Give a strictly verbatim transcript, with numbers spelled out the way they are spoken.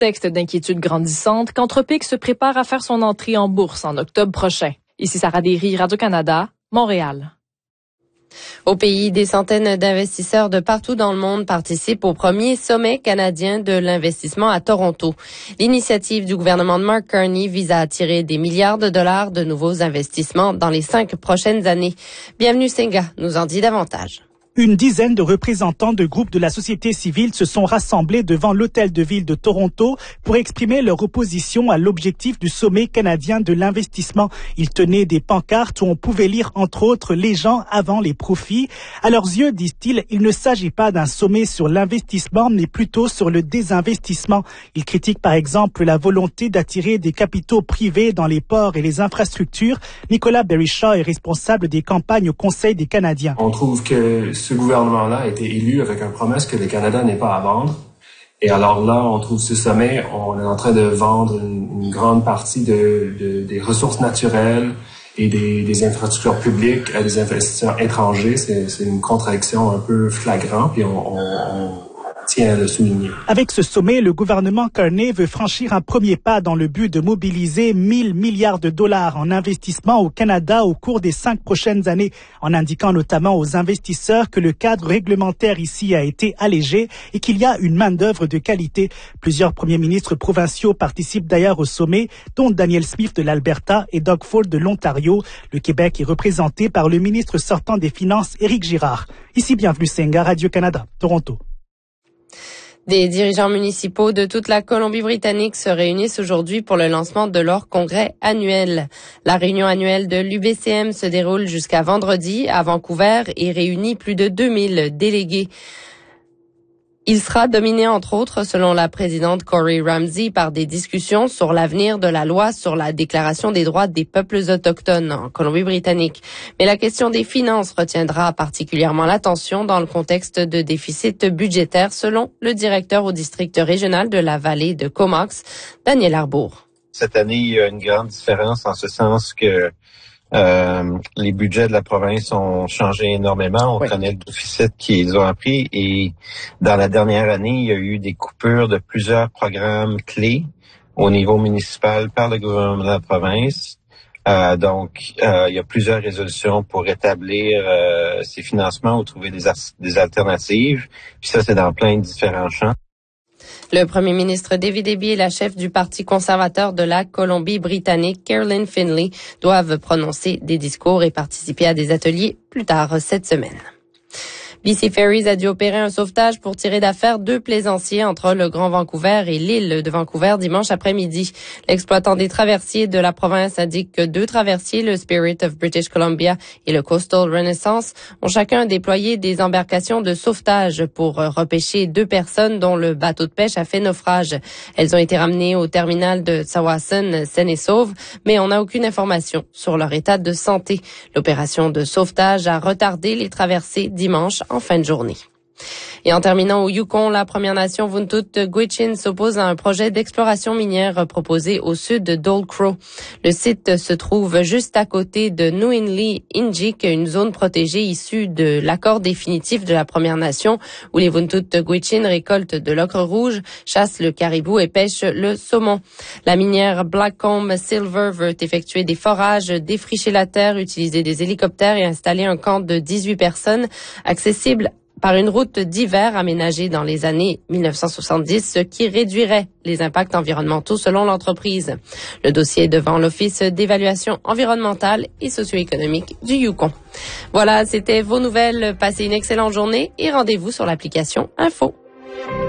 Contexte d'inquiétude grandissante qu'Anthropic se prépare à faire son entrée en bourse en octobre prochain. Ici Sarah Derry, Radio-Canada, Montréal. Au pays, des centaines d'investisseurs de partout dans le monde participent au premier sommet canadien de l'investissement à Toronto. L'initiative du gouvernement de Mark Carney vise à attirer des milliards de dollars de nouveaux investissements dans les cinq prochaines années. Bienvenue Senga nous en dit davantage. Une dizaine de représentants de groupes de la société civile se sont rassemblés devant l'hôtel de ville de Toronto pour exprimer leur opposition à l'objectif du sommet canadien de l'investissement. Ils tenaient des pancartes où on pouvait lire entre autres « Les gens avant les profits ». À leurs yeux, disent-ils, il ne s'agit pas d'un sommet sur l'investissement, mais plutôt sur le désinvestissement. Ils critiquent par exemple la volonté d'attirer des capitaux privés dans les ports et les infrastructures. Nicolas Berishaw est responsable des campagnes au Conseil des Canadiens. On trouve que ce gouvernement-là a été élu avec une promesse que le Canada n'est pas à vendre. Et alors là, on trouve ce sommet, on est en train de vendre une, une grande partie de, de, des ressources naturelles et des, des infrastructures publiques à des investisseurs étrangers. C'est, c'est une contradiction un peu flagrante, puis on, on, on tient à le souligner. Avec ce sommet, le gouvernement Carney veut franchir un premier pas dans le but de mobiliser mille milliards de dollars en investissement au Canada au cours des cinq prochaines années, en indiquant notamment aux investisseurs que le cadre réglementaire ici a été allégé et qu'il y a une main-d'œuvre de qualité. Plusieurs premiers ministres provinciaux participent d'ailleurs au sommet, dont Daniel Smith de l'Alberta et Doug Ford de l'Ontario. Le Québec est représenté par le ministre sortant des Finances, Éric Girard. Ici, bienvenue Senga, Radio-Canada, Toronto. Des dirigeants municipaux de toute la Colombie-Britannique se réunissent aujourd'hui pour le lancement de leur congrès annuel. La réunion annuelle de l'U B C M se déroule jusqu'à vendredi à Vancouver et réunit plus de deux mille délégués. Il sera dominé, entre autres, selon la présidente Corey Ramsey, par des discussions sur l'avenir de la loi sur la déclaration des droits des peuples autochtones en Colombie-Britannique. Mais la question des finances retiendra particulièrement l'attention dans le contexte de déficit budgétaire, selon le directeur au district régional de la vallée de Comox, Daniel Arbour. Cette année, il y a une grande différence en ce sens que Euh, les budgets de la province ont changé énormément. On oui. connaît le déficit qu'ils ont appris et dans la dernière année, il y a eu des coupures de plusieurs programmes clés au niveau municipal par le gouvernement de la province. Euh, donc, euh, il y a plusieurs résolutions pour rétablir euh, ces financements ou trouver des, des alternatives. Puis ça, c'est dans plein de différents champs. Le premier ministre David Eby et la chef du Parti conservateur de la Colombie-Britannique, Caroline Finlay, doivent prononcer des discours et participer à des ateliers plus tard cette semaine. B C Ferries a dû opérer un sauvetage pour tirer d'affaire deux plaisanciers entre le Grand Vancouver et l'île de Vancouver dimanche après-midi. L'exploitant des traversiers de la province indique que deux traversiers, le Spirit of British Columbia et le Coastal Renaissance, ont chacun déployé des embarcations de sauvetage pour repêcher deux personnes dont le bateau de pêche a fait naufrage. Elles ont été ramenées au terminal de Tsawwassen saines et sauves, mais on n'a aucune information sur leur état de santé. L'opération de sauvetage a retardé les traversées dimanche en fin de journée. Et en terminant au Yukon, la Première Nation Vuntut Gwich'in s'oppose à un projet d'exploration minière proposé au sud de Dole Crow. Le site se trouve juste à côté de Nuinli Injik, une zone protégée issue de l'accord définitif de la Première Nation où les Vuntut Gwich'in récoltent de l'ocre rouge, chassent le caribou et pêchent le saumon. La minière Blackcomb Silver veut effectuer des forages, défricher la terre, utiliser des hélicoptères et installer un camp de dix-huit personnes accessible par une route d'hiver aménagée dans les années mille neuf cent soixante-dix, ce qui réduirait les impacts environnementaux selon l'entreprise. Le dossier est devant l'Office d'évaluation environnementale et socio-économique du Yukon. Voilà, c'était vos nouvelles. Passez une excellente journée et rendez-vous sur l'application Info.